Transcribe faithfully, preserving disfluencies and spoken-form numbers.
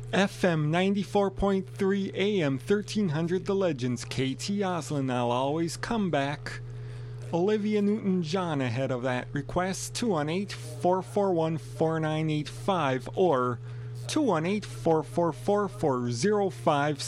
F M ninety-four point three, A M thirteen hundred The Legends, K T Oslin, I'll always come back. Olivia Newton-John ahead of that request, two one eight, four four one, four nine eight five or two one eight, four four four, four zero five